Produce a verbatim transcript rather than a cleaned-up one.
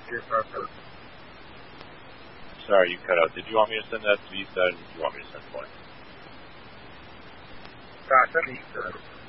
here for our purpose. Sorry, you cut out. Did you want me to send that to East Side, or did you want me to send Point? Gosh, send East Side.